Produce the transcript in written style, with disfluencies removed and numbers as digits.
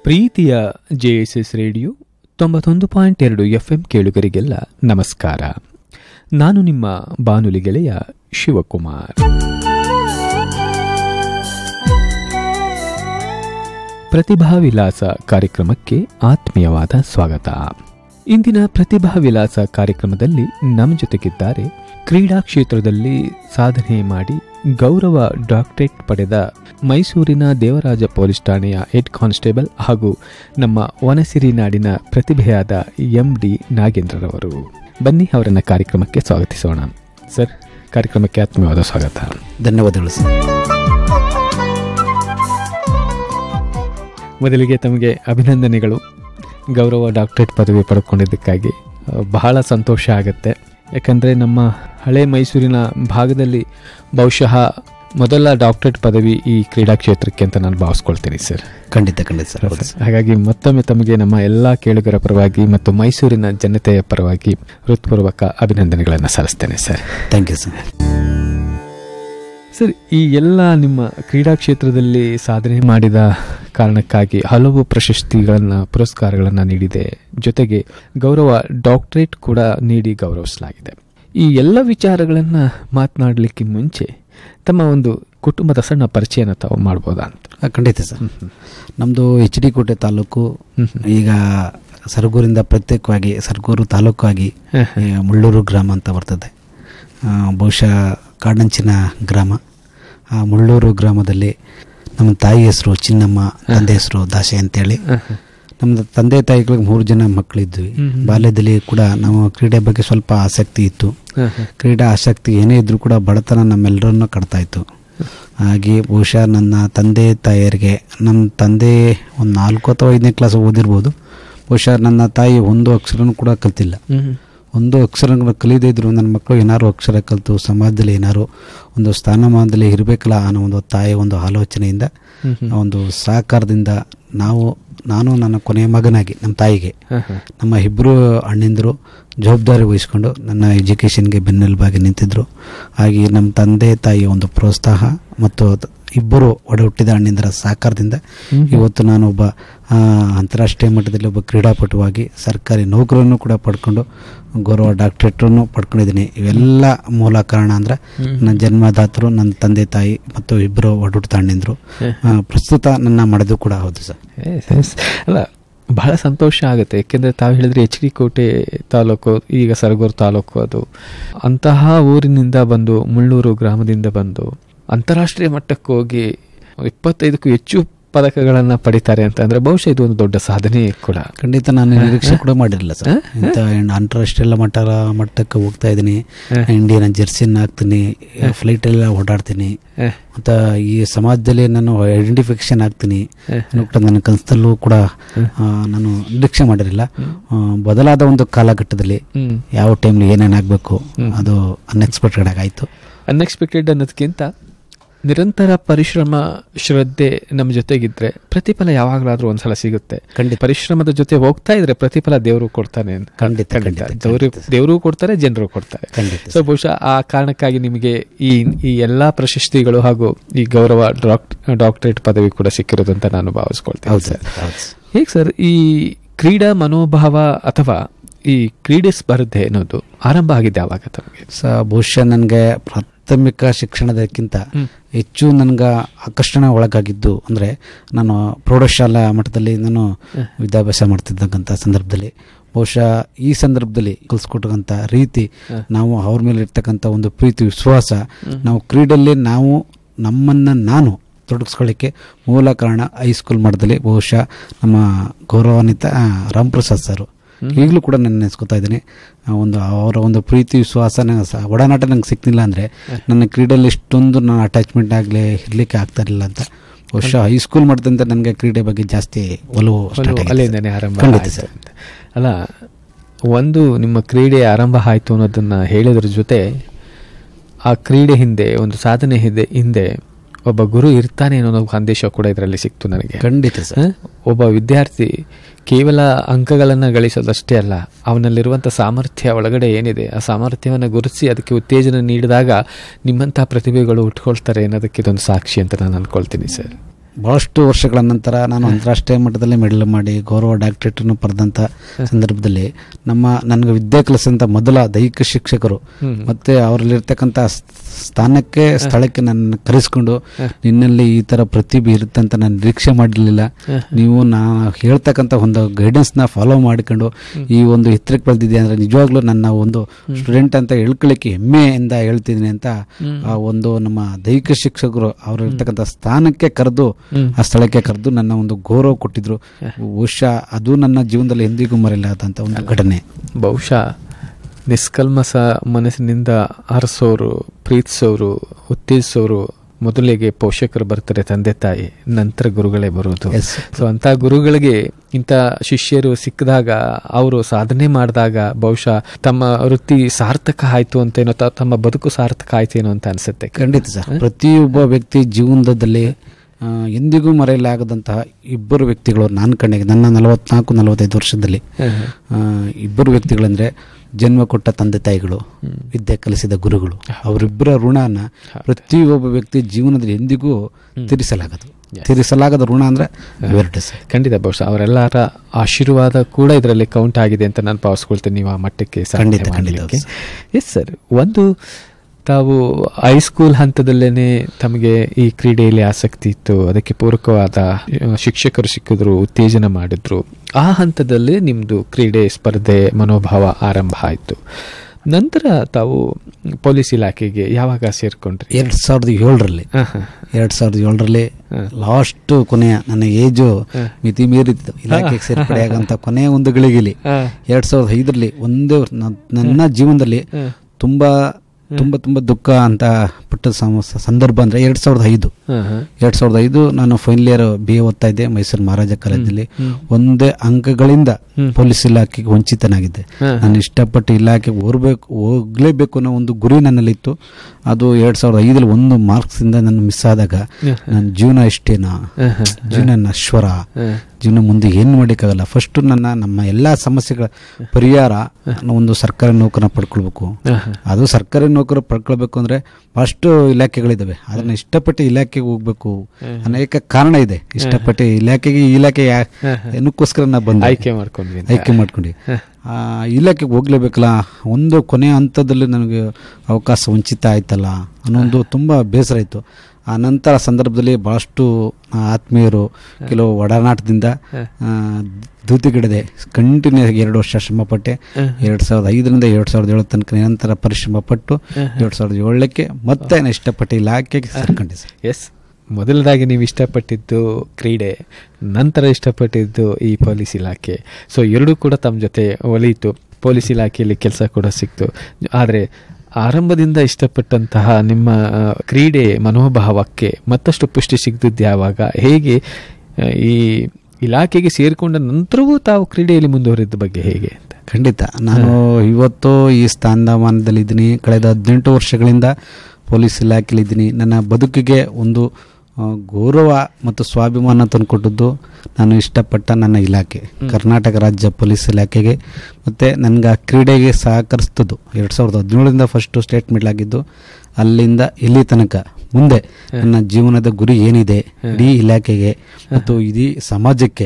ಪ್ರೀತಿಯ JSS radio 91.2 FM ಕೇಳುಗರಿಗೆಲ್ಲ ನಮಸ್ಕಾರ. ನಾನು ನಿಮ್ಮ ಬಾನುಲಿ ಗೆಳೆಯ ಶಿವಕುಮಾರ್. ಪ್ರತಿಭಾ ವಿಲಾಸ ಕಾರ್ಯಕ್ರಮಕ್ಕೆ ಆತ್ಮೀಯವಾದ ಸ್ವಾಗತ. ಇಂದಿನ ಪ್ರತಿಭಾ ವಿಲಾಸ ಕಾರ್ಯಕ್ರಮದಲ್ಲಿ ನಮ್ಮ ಜೊತೆಗಿದ್ದಾರೆ ಕ್ರೀಡಾ ಕ್ಷೇತ್ರದಲ್ಲಿ ಸಾಧನೆ ಮಾಡಿ ಗೌರವ ಡಾಕ್ಟರೇಟ್ ಪಡೆದ ಮೈಸೂರಿನ ದೇವರಾಜ ಪೊಲೀಸ್ ಠಾಣೆಯ ಹೆಡ್ ಕಾನ್ಸ್ಟೇಬಲ್ ಹಾಗೂ ನಮ್ಮ ವನಸಿರಿ ನಾಡಿನ ಪ್ರತಿಭೆಯಾದ MD ನಾಗೇಂದ್ರರವರು. ಬನ್ನಿ ಅವರನ್ನ ಕಾರ್ಯಕ್ರಮಕ್ಕೆ ಸ್ವಾಗತಿಸೋಣ. ಸರ್, ಕಾರ್ಯಕ್ರಮಕ್ಕೆ ಆತ್ಮೀಯವಾದ ಸ್ವಾಗತ. ಧನ್ಯವಾದಗಳು ಸರ್. ಮೊದಲಿಗೆ ತಮಗೆ ಅಭಿನಂದನೆಗಳು. ಗೌರವ ಡಾಕ್ಟರೇಟ್ ಪದವಿ ಪಡ್ಕೊಂಡಿದ್ದಕ್ಕಾಗಿ ಬಹಳ ಸಂತೋಷ ಆಗುತ್ತೆ. ಯಾಕಂದರೆ ನಮ್ಮ ಹಳೆ ಮೈಸೂರಿನ ಭಾಗದಲ್ಲಿ ಬಹುಶಃ ಮೊದಲ ಡಾಕ್ಟರೇಟ್ ಪದವಿ ಈ ಕ್ರೀಡಾ ಕ್ಷೇತ್ರಕ್ಕೆ ಅಂತ ನಾನು ಭಾವಿಸ್ಕೊಳ್ತೀನಿ ಸರ್. ಖಂಡಿತ ಸರ್. ಹಾಗಾಗಿ ಮತ್ತೊಮ್ಮೆ ತಮಗೆ ನಮ್ಮ ಎಲ್ಲ ಕೇಳುಗರ ಪರವಾಗಿ ಮತ್ತು ಮೈಸೂರಿನ ಜನತೆಯ ಪರವಾಗಿ ಹೃತ್ಪೂರ್ವಕ ಅಭಿನಂದನೆಗಳನ್ನು ಸಲ್ಲಿಸ್ತೇನೆ sir. Thank you sir. Sir, ಈ ಎಲ್ಲ ನಿಮ್ಮ ಕ್ರೀಡಾ ಕ್ಷೇತ್ರದಲ್ಲಿ ಸಾಧನೆ ಮಾಡಿದ ಕಾರಣಕ್ಕಾಗಿ ಹಲವು ಪ್ರಶಸ್ತಿಗಳನ್ನು, ಪುರಸ್ಕಾರಗಳನ್ನು ನೀಡಿದೆ. ಜೊತೆಗೆ ಗೌರವ ಡಾಕ್ಟರೇಟ್ ಕೂಡ ನೀಡಿ ಗೌರವಿಸಲಾಗಿದೆ. ಈ ಎಲ್ಲ ವಿಚಾರಗಳನ್ನು ಮಾತನಾಡಲಿಕ್ಕೆ ಮುಂಚೆ ತಮ್ಮ ಒಂದು ಕುಟುಂಬದ ಸಣ್ಣ ಪರಿಚಯನ ತಾವು ಮಾಡ್ಬೋದಾ ಅಂತ? ಖಂಡಿತ ಸರ್. ನಮ್ಮದು HD ಕೋಟೆ ತಾಲೂಕು. ಈಗ ಸರಗೂರಿಂದ ಪ್ರತ್ಯೇಕವಾಗಿ ಸರಗೂರು ತಾಲೂಕಾಗಿ ಮುಳ್ಳೂರು ಗ್ರಾಮ ಅಂತ ಬರ್ತದೆ. ಬಹುಶಃ ಕಾಡಂಚಿನ ಗ್ರಾಮ. ಆ ಮುಳ್ಳೂರು ಗ್ರಾಮದಲ್ಲಿ ನಮ್ಮ ತಾಯಿ ಹೆಸರು ಚಿನ್ನಮ್ಮ, ತಂದೆ ಹೆಸರು ದಾಸೆ ಅಂತೇಳಿ. ನಮ್ಮ ತಂದೆ ತಾಯಿಗಳಿಗೆ 3 ಜನ ಮಕ್ಕಳಿದ್ವಿ. ಬಾಲ್ಯದಲ್ಲಿ ಕೂಡ ನಾವು ಕ್ರೀಡೆ ಬಗ್ಗೆ ಸ್ವಲ್ಪ ಆಸಕ್ತಿ ಇತ್ತು. ಕ್ರೀಡಾ ಆಸಕ್ತಿ ಏನೇ ಇದ್ರೂ ಕೂಡ ಬಡತನ ನಮ್ಮೆಲ್ಲರನ್ನು ಕಟ್ತಾ ಇತ್ತು. ಹಾಗೆ ಬಹುಶಃ ನನ್ನ ತಂದೆ ತಾಯಿಯರಿಗೆ, ನಮ್ಮ ತಂದೆ ಒಂದು 4 ಅಥವಾ 5ನೇ ಕ್ಲಾಸ್ ಓದಿರ್ಬೋದು. ಬಹುಶಃ ನನ್ನ ತಾಯಿ ಒಂದು ಅಕ್ಷರನೂ ಕೂಡ ಕಲ್ತಿಲ್ಲ. ಒಂದು ಅಕ್ಷರಗಳು ಕಲಿಯದೇ ಇದ್ರು ನನ್ನ ಮಕ್ಕಳು ಏನಾರು ಅಕ್ಷರ ಕಲಿತು ಸಮಾಜದಲ್ಲಿ ಏನಾರು ಒಂದು ಸ್ಥಾನಮಾನದಲ್ಲಿ ಇರಬೇಕಲ್ಲ ಅನ್ನೋ ಒಂದು ತಾಯಿಯ ಒಂದು ಆಲೋಚನೆಯಿಂದ, ಒಂದು ಸಹಕಾರದಿಂದ ನಾನು ನನ್ನ ಕೊನೆಯ ಮಗನಾಗಿ ನಮ್ಮ ತಾಯಿಗೆ, ನಮ್ಮ ಇಬ್ಬರು ಅಣ್ಣಿಂದರು ಜವಾಬ್ದಾರಿ ವಹಿಸ್ಕೊಂಡು ನನ್ನ ಎಜುಕೇಷನ್ಗೆ ಬೆನ್ನೆಲುಬಾಗಿ ನಿಂತಿದ್ರು. ಹಾಗೆ ನಮ್ಮ ತಂದೆ ತಾಯಿಯ ಒಂದು ಪ್ರೋತ್ಸಾಹ ಮತ್ತು ಇಬ್ಬರು ಒಡ ಹುಟ್ಟಿದ ಅಣ್ಣಿಂದರ ಸಹಕಾರದಿಂದ ಇವತ್ತು ನಾನು ಒಬ್ಬ ಅಂತಾರಾಷ್ಟ್ರೀಯ ಮಟ್ಟದಲ್ಲಿ ಒಬ್ಬ ಕ್ರೀಡಾಪಟುವಾಗಿ ಸರ್ಕಾರಿ ನೌಕರನ್ನು ಕೂಡ ಪಡ್ಕೊಂಡು ಗೌರವ ಡಾಕ್ಟರೇಟನ್ನು ಪಡ್ಕೊಂಡಿದ್ದೀನಿ. ಇವೆಲ್ಲ ಮೂಲ ಕಾರಣ ಅಂದ್ರೆ ನನ್ನ ಜನ್ಮದಾತರು, ನನ್ನ ತಂದೆ ತಾಯಿ ಮತ್ತು ಇಬ್ಬರು ಒಡ ಹುಟ್ಟಿದ ಅಣ್ಣಿಂದರು. ಪ್ರಸ್ತುತ ನನ್ನ ಮಾಡೋದು ಕೂಡ ಹೌದು ಸರ್. ಅಲ್ಲ, ಬಹಳ ಸಂತೋಷ ಆಗುತ್ತೆ. ಯಾಕೆಂದರೆ ತಾವು ಹೇಳಿದ್ರೆ HD ಕೋಟೆ ತಾಲೂಕು, ಈಗ ಸರಗೂರು ತಾಲೂಕು, ಅದು ಅಂತಹ ಊರಿನಿಂದ ಬಂದು, ಮುಳ್ಳೂರು ಗ್ರಾಮದಿಂದ ಬಂದು ಅಂತಾರಾಷ್ಟ್ರೀಯ ಮಟ್ಟಕ್ಕೆ ಹೋಗಿ 25ಕ್ಕೂ ಹೆಚ್ಚು ಪದಕಗಳನ್ನು ಪಡಿತಾರೆ ಅಂತ ಅಂದರೆ ಬಹುಶಃ ಇದು ಒಂದು ದೊಡ್ಡ ಸಾಧನೆ ಕೂಡ. ಖಂಡಿತ ನಾನು ನಿರೀಕ್ಷೆ ಕೂಡ ಮಾಡಿರಲಿಲ್ಲ ಸರ್. ಇಂಥ ಅಂತಾರಾಷ್ಟ್ರೀಯ ಮಟ್ಟಕ್ಕೆ ಹೋಗ್ತಾ ಇದ್ದೀನಿ. ಇಂಡಿಯನ್ ಜೆರ್ಸಿನ ಹಾಕ್ತೀನಿ, ಫ್ಲೈಟೆಲ್ಲ ಓಡಾಡ್ತೀನಿ, ಮತ್ತು ಈ ಸಮಾಜದಲ್ಲಿ ನಾನು ಐಡೆಂಟಿಫಿಕೇಶನ್ ಆಗ್ತೀನಿ ಕೂಡ ನನ್ನ ಕನಸಲ್ಲೂ ಕೂಡ ನಾನು ನಿರೀಕ್ಷೆ ಮಾಡಿರಲಿಲ್ಲ. ಬದಲಾದ ಒಂದು ಕಾಲಘಟ್ಟದಲ್ಲಿ ಯಾವ ಟೈಮ್ಲಿ ಏನೇನಾಗಬೇಕು ಅದು ಅನ್ಎಕ್ಸ್ಪೆಕ್ಟೆಡ್ ಆಗಾಯಿತು. ಅನ್ಎಕ್ಸ್ಪೆಕ್ಟೆಡ್ ಅನ್ನೋದಕ್ಕಿಂತ ನಿರಂತರ ಪರಿಶ್ರಮ, ಶ್ರದ್ಧೆ ನಮ್ಮ ಜೊತೆಗಿದ್ರೆ ಪ್ರತಿಫಲ ಯಾವಾಗಲಾದ್ರೂ ಒಂದ್ಸಲ ಸಿಗುತ್ತೆ. ಖಂಡಿತ ಪರಿಶ್ರಮದ ಜೊತೆ ಹೋಗ್ತಾ ಇದ್ರೆ ಪ್ರತಿಫಲ ದೇವರು ಕೊಡ್ತಾನೆ. ಖಂಡಿತ ದೇವರು ಕೊಡ್ತಾರೆ, ಜನರು ಕೊಡ್ತಾರೆ. ಸೊ ಬಹುಶಃ ಆ ಕಾರಣಕ್ಕಾಗಿ ನಿಮಗೆ ಈ ಎಲ್ಲಾ ಪ್ರಶಸ್ತಿಗಳು ಹಾಗೂ ಈ ಗೌರವ ಡಾಕ್ಟರೇಟ್ ಪದವಿ ಕೂಡ ಸಿಕ್ಕಿರೋದು ಅಂತ ನಾನು ಭಾವಿಸ್ಕೊಳ್ತೇನೆ ಸರ್. ಹೇಗೆ ಸರ್, ಈ ಕ್ರೀಡಾ ಮನೋಭಾವ ಅಥವಾ ಈ ಕ್ರೀಡೆ ಸ್ಪರ್ಧೆ ಅನ್ನೋದು ಆರಂಭ ಆಗಿದೆ ಯಾವಾಗ ತಮಗೆ? ಬಹುಶಃ ನನಗೆ ಪ್ರಾಥಮಿಕ ಶಿಕ್ಷಣದಕ್ಕಿಂತ ಹೆಚ್ಚು ನನಗೆ ಆಕರ್ಷಣೆ ಒಳಗಾಗಿದ್ದು ಅಂದರೆ, ನಾನು ಪ್ರೌಢಶಾಲಾ ಮಟ್ಟದಲ್ಲಿ ನಾನು ವಿದ್ಯಾಭ್ಯಾಸ ಮಾಡ್ತಿದ್ದಂಥ ಸಂದರ್ಭದಲ್ಲಿ ಬಹುಶಃ ಈ ಸಂದರ್ಭದಲ್ಲಿ ಕಲಿಸ್ಕೊಟ್ಟಂಥ ರೀತಿ, ನಾವು ಅವ್ರ ಮೇಲೆ ಇರ್ತಕ್ಕಂಥ ಒಂದು ಪ್ರೀತಿ, ವಿಶ್ವಾಸ, ನಾವು ಕ್ರೀಡೆಯಲ್ಲಿ ನಾನು ತೊಡಗಿಸ್ಕೊಳ್ಳಿಕ್ಕೆ ಮೂಲ ಕಾರಣ ಹೈಸ್ಕೂಲ್ ಮಟ್ಟದಲ್ಲಿ ಬಹುಶಃ ನಮ್ಮ ಗೌರವಾನ್ವಿತ ರಾಮಪ್ರಸಾದ್ ಸರ್. ಈಗಲೂ ಕೂಡ ನಾನು ನೆನೆಸ್ಕೊತಾ ಇದ್ದೀನಿ. ಅವರ ಒಂದು ಪ್ರೀತಿ, ವಿಶ್ವಾಸ, ಒಡನಾಟ ನಂಗೆ ಸಿಕ್ಕಿಲ್ಲ ಅಂದರೆ ನನ್ನ ಕ್ರೀಡೆಯಲ್ಲಿ ಇಷ್ಟೊಂದು ನಾನು ಅಟ್ಯಾಚ್ಮೆಂಟ್ ಆಗಲಿ ಇರಲಿಕ್ಕೆ ಆಗ್ತಾ ಇರಲಿಲ್ಲ ಅಂತ. ಬಹುಶಃ ಹೈಸ್ಕೂಲ್ ಮಾಡಿದಂತೆ ನನಗೆ ಕ್ರೀಡೆ ಬಗ್ಗೆ ಜಾಸ್ತಿ ಒಲವು ಅಲ್ಲಿಂದನೇ ಆರಂಭ. ಅಲ್ಲ, ಒಂದು ನಿಮ್ಮ ಕ್ರೀಡೆ ಆರಂಭ ಆಯಿತು ಅನ್ನೋದನ್ನು ಹೇಳೋದ್ರ ಜೊತೆ ಆ ಕ್ರೀಡೆ ಹಿಂದೆ, ಒಂದು ಸಾಧನೆ ಹಿಂದೆ ಒಬ್ಬ ಗುರು ಇರ್ತಾನೆ ಅನ್ನೋ ಸಂದೇಶ ಕೂಡ ಇದರಲ್ಲಿ ಸಿಕ್ತು ನನಗೆ. ಖಂಡಿತ ಸರ್. ಒಬ್ಬ ವಿದ್ಯಾರ್ಥಿ ಕೇವಲ ಅಂಕಗಳನ್ನು ಗಳಿಸೋದಷ್ಟೇ ಅಲ್ಲ, ಅವನಲ್ಲಿರುವಂಥ ಸಾಮರ್ಥ್ಯ, ಒಳಗಡೆ ಏನಿದೆ ಆ ಸಾಮರ್ಥ್ಯವನ್ನು ಗುರುತಿಸಿ ಅದಕ್ಕೆ ಉತ್ತೇಜನ ನೀಡಿದಾಗ ನಿಮ್ಮಂಥ ಪ್ರತಿಭೆಗಳು ಉಟ್ಕೊಳ್ತಾರೆ ಅನ್ನೋದಕ್ಕೆ ಇದೊಂದು ಸಾಕ್ಷಿ ಅಂತ ನಾನು ಅಂದ್ಕೊಳ್ತೀನಿ ಸರ್. ಬಹಳಷ್ಟು ವರ್ಷಗಳ ನಂತರ ನಾನು ಅಂತಾರಾಷ್ಟ್ರೀಯ ಮಟ್ಟದಲ್ಲಿ ಮೆಡಲ್ ಮಾಡಿ ಗೌರವ ಡಾಕ್ಟರೇಟನ್ನು ಪಡೆದಂಥ ಸಂದರ್ಭದಲ್ಲಿ ನನಗೆ ವಿದ್ಯೆ ಕಲಿಸಿದಂಥ ಮೊದಲ ದೈಹಿಕ ಶಿಕ್ಷಕರು ಮತ್ತೆ ಅವರಲ್ಲಿರ್ತಕ್ಕಂಥ ಸ್ಥಳಕ್ಕೆ ನನ್ನ ಕರೆಸ್ಕೊಂಡು ನಿನ್ನಲ್ಲಿ ಈ ಥರ ಪ್ರತಿಭೆ ಇರುತ್ತೆ ಅಂತ ನಾನು ನಿರೀಕ್ಷೆ ಮಾಡಿರಲಿಲ್ಲ, ನೀವು ಹೇಳ್ತಕ್ಕಂಥ ಒಂದು ಗೈಡೆನ್ಸ್ನ ಫಾಲೋ ಮಾಡಿಕೊಂಡು ಈ ಒಂದು ಎತ್ತರಕ್ಕೆ ಬೆಳೆದಿದೆ ಅಂದರೆ ನಿಜವಾಗ್ಲೂ ನನ್ನ ಒಂದು ಸ್ಟೂಡೆಂಟ್ ಅಂತ ಹೇಳ್ಕೊಳ್ಳಿಕ್ಕೆ ಹೆಮ್ಮೆಯಿಂದ ಹೇಳ್ತಿದ್ದೀನಿ ಅಂತ ಆ ಒಂದು ನಮ್ಮ ದೈಹಿಕ ಶಿಕ್ಷಕರು ಅವರು ಇರ್ತಕ್ಕಂಥ ಸ್ಥಾನಕ್ಕೆ ಕರೆದು ಆ ಸ್ಥಳಕ್ಕೆ ಕರೆದು ನನ್ನ ಒಂದು ಗೌರವ ಕೊಟ್ಟಿದ್ರು. ಬಹುಶಃ ಅದು ನನ್ನ ಜೀವನದಲ್ಲಿ ಎಂದಿಗೂ ಮರೆಯಲಾದಂಥ ಒಂದು ಘಟನೆ. ಬಹುಶಃ ನಿಷ್ಕಲ್ಮಸ ಮನಸ್ಸಿನಿಂದ ಹರಿಸೋರು, ಪ್ರೀತಿಸೋರು, ಉತ್ತೇಜಿಸೋರು ಮೊದಲಿಗೆ ಪೋಷಕರು ಬರ್ತಾರೆ, ತಂದೆ ತಾಯಿ, ನಂತರ ಗುರುಗಳೇ ಬರೋದು. ಸೊ ಅಂತ ಗುರುಗಳಿಗೆ ಇಂಥ ಶಿಷ್ಯರು ಸಿಕ್ಕಿದಾಗ, ಅವರು ಸಾಧನೆ ಮಾಡಿದಾಗ ಬಹುಶಃ ತಮ್ಮ ವೃತ್ತಿ ಸಾರ್ಥಕ ಆಯ್ತು ಅಂತೇನೋ, ತಮ್ಮ ಬದುಕು ಸಾರ್ಥಕ ಆಯ್ತೇನೋ ಅಂತ ಅನ್ಸುತ್ತೆ. ಖಂಡಿತ ಸರ್. ಪ್ರತಿಯೊಬ್ಬ ವ್ಯಕ್ತಿ ಜೀವನದಲ್ಲಿ ಎಂದಿಗೂ ಮರೆಯಲಾಗದಂತಹ ಇಬ್ಬರು ವ್ಯಕ್ತಿಗಳು ನನ್ನ ಕಣ್ಣಿಗೆ, ನನ್ನ 44-45 ವರ್ಷದಲ್ಲಿ ಇಬ್ಬರು ವ್ಯಕ್ತಿಗಳಂದ್ರೆ ಜನ್ಮ ಕೊಟ್ಟ ತಂದೆ ತಾಯಿಗಳು, ವಿದ್ಯೆ ಕಲಿಸಿದ ಗುರುಗಳು. ಅವರಿಬ್ಬರ ಋಣನ ಪ್ರತಿಯೊಬ್ಬ ವ್ಯಕ್ತಿ ಜೀವನದಲ್ಲಿ ಎಂದಿಗೂ ತೀರಿಸಲಾಗದ ಋಣ ಅಂದ್ರೆ ಇವೆರಡು ಸರ್. ಖಂಡಿತ. ಬಹುಶಃ ಅವರೆಲ್ಲರ ಆಶೀರ್ವಾದ ಕೂಡ ಇದರಲ್ಲಿ ಕೌಂಟ್ ಆಗಿದೆ ಅಂತ ನಾನು ಭಾವಿಸ್ಕೊಳ್ತೇನೆ. ನೀವು ಆ ಮಟ್ಟಕ್ಕೆ ಎಸ್ ಸರ್. ಒಂದು ತಾವು ಹೈಸ್ಕೂಲ್ ಹಂತದಲ್ಲೇನೆ ತಮಗೆ ಈ ಕ್ರೀಡೆಯಲ್ಲಿ ಆಸಕ್ತಿ ಇತ್ತು, ಅದಕ್ಕೆ ಪೂರಕವಾದ ಶಿಕ್ಷಕರು ಸಿಕ್ಕಿದ್ರು, ಉತ್ತೇಜನ ಮಾಡಿದ್ರು. ಆ ಹಂತದಲ್ಲಿ ನಿಮ್ಮದು ಕ್ರೀಡೆ ಸ್ಪರ್ಧೆ ಮನೋಭಾವ ಆರಂಭ ಆಯಿತು. ನಂತರ ತಾವು ಪೊಲೀಸ್ ಇಲಾಖೆಗೆ ಯಾವಾಗ ಸೇರ್ಕೊಂಡ್ರಿ? 2007ರಲ್ಲಿ 2007ರಲ್ಲಿ ಲಾಸ್ಟ್ ಕೊನೆಯ ನನ್ನ ಏಜು ಮಿತಿ ಮೀರಿತ್ತು ಇಲಾಖೆಗೆ ಸೇರ್ಪಡೆಯಾಗಂತ ಕೊನೆಯ ಒಂದು ಗಳಿಗೆಲಿ 2005ರಲ್ಲಿ ಒಂದೇ ನನ್ನ ಜೀವನದಲ್ಲಿ ತುಂಬಾ ದುಃಖ ಅಂತ ಪಟ್ಟ ಸಂದರ್ಭ ಅಂದ್ರೆ 2005 ನಾನು ಫೈನಲ್ ಇಯರ್ BA ಓದ್ತಾ ಇದ್ದೆ ಮೈಸೂರು ಮಹಾರಾಜ ಕಾಲೇಜಲ್ಲಿ. ಒಂದೇ ಅಂಕಗಳಿಂದ ಪೊಲೀಸ್ ಇಲಾಖೆಗೆ ವಂಚಿತನಾಗಿದ್ದೆ. ನಾನು ಇಷ್ಟಪಟ್ಟು ಇಲಾಖೆಗೆ ಹೋಗ್ಲೇಬೇಕು ಅನ್ನೋ ಒಂದು ಗುರಿ ನನ್ನಲ್ಲಿತ್ತು. ಅದು 2005ರಲ್ಲಿ 1 ಮಾರ್ಕ್ಸ್ ಇಂದ ನಾನು ಮಿಸ್ ಆದಾಗ ನನ್ನ ಜೀವನ ಇಷ್ಟೇನಾ, ಜೀವನ ನಶ್ವರ, ಜೀವನ ಮುಂದೆ ಏನು ಮಾಡೋಕ್ಕಾಗಲ್ಲ. ಫಸ್ಟ್ ನಮ್ಮ ಎಲ್ಲಾ ಸಮಸ್ಯೆಗಳ ಪರಿಹಾರ ಒಂದು ಸರ್ಕಾರಿ ನೌಕರನ್ನ ಪಡ್ಕೊಳ್ಬೇಕು. ಅದು ಸರ್ಕಾರಿ ನೌಕರ ಪಡ್ಕೊಳ್ಬೇಕು ಅಂದ್ರೆ ಫಸ್ಟ್ ಇಲಾಖೆಗಳಿದಾವೆ, ಅದನ್ನ ಇಷ್ಟಪಟ್ಟು ಇಲಾಖೆಗೆ ಹೋಗ್ಬೇಕು ಅನೇಕ ಕಾರಣ ಇದೆ. ಇಷ್ಟಪಟ್ಟು ಇಲಾಖೆ ಏನಕ್ಕೋಸ್ಕರ ನಾ ಬಂದು ಆಯ್ಕೆ ಮಾಡ್ಕೊಂಡು ಇಲಾಖೆಗೆ ಹೋಗ್ಲೇಬೇಕಲ್ಲ. ಒಂದು ಕೊನೆಯ ಹಂತದಲ್ಲಿ ನನಗೆ ಅವಕಾಶ ವಂಚಿತ ಆಯ್ತಲ್ಲ ಅನ್ನೊಂದು ತುಂಬಾ ಬೇಸರ ಇತ್ತು. ಆ ನಂತರ ಸಂದರ್ಭದಲ್ಲಿ ಬಹಳಷ್ಟು ಆತ್ಮೀಯರು ಕೆಲವು ಒಡನಾಟದಿಂದ ಧೂತಿಗಿಡದೆ ಕಂಟಿನ್ಯೂ 2 ವರ್ಷ ಶ್ರಮಪಟ್ಟೆ. 2005ರಿಂದ 2007 ತನಕ ನಿರಂತರ ಪರಿಶ್ರಮ ಪಟ್ಟು 2007ಕ್ಕೆ ಮತ್ತೆ ನಾನು ಇಷ್ಟಪಟ್ಟು ಇಲಾಖೆಗೆ ಸೇರ್ಕೊಂಡಿದ್ದೆ. ಎಸ್, ಮೊದಲದಾಗಿ ನೀವು ಇಷ್ಟಪಟ್ಟಿದ್ದು ಕ್ರೀಡೆ, ನಂತರ ಇಷ್ಟಪಟ್ಟಿದ್ದು ಈ ಪೊಲೀಸ್ ಇಲಾಖೆ. ಸೊ ಎರಡೂ ಕೂಡ ತಮ್ಮ ಜೊತೆ ಒಲಿಯಿತು. ಪೊಲೀಸ್ ಇಲಾಖೆಯಲ್ಲಿ ಕೆಲಸ ಕೂಡ ಸಿಕ್ತು. ಆದರೆ ಆರಂಭದಿಂದ ಇಷ್ಟಪಟ್ಟಂತಹ ನಿಮ್ಮ ಕ್ರೀಡೆ ಮನೋಭಾವಕ್ಕೆ ಮತ್ತಷ್ಟು ಪುಷ್ಟಿ ಸಿಗ್ತಿದ್ದು ಯಾವಾಗ, ಹೇಗೆ ಈ ಇಲಾಖೆಗೆ ಸೇರಿಕೊಂಡ ನಂತರವೂ ತಾವು ಕ್ರೀಡೆಯಲ್ಲಿ ಮುಂದುವರಿದ ಬಗ್ಗೆ ಹೇಗೆ ಅಂತ? ಖಂಡಿತ. ನಾನು ಇವತ್ತು ಈ ಸ್ಥಾನಮಾನದಲ್ಲಿದ್ದೀನಿ. ಕಳೆದ 18 ವರ್ಷಗಳಿಂದ ಪೊಲೀಸ್ ಇಲಾಖೆಯಲ್ಲಿದ್ದೀನಿ. ನನ್ನ ಬದುಕಿಗೆ ಒಂದು ಗೌರವ ಮತ್ತು ಸ್ವಾಭಿಮಾನ ತಂದುಕೊಟ್ಟದ್ದು ನಾನು ಇಷ್ಟಪಟ್ಟ ನನ್ನ ಇಲಾಖೆ ಕರ್ನಾಟಕ ರಾಜ್ಯ ಪೊಲೀಸ್ ಇಲಾಖೆಗೆ. ಮತ್ತು ನನಗೆ ಕ್ರೀಡೆಗೆ ಸಹಕರಿಸ್ತದ್ದು 2017ರಿಂದ ಫಸ್ಟು ಸ್ಟೇಟ್ ಮೆಡಲ್ ಆಗಿದ್ದು. ಅಲ್ಲಿಂದ ಇಲ್ಲಿ ತನಕ ಮುಂದೆ ನನ್ನ ಜೀವನದ ಗುರಿ ಏನಿದೆ, ಇಡೀ ಇಲಾಖೆಗೆ ಮತ್ತು ಇಡೀ ಸಮಾಜಕ್ಕೆ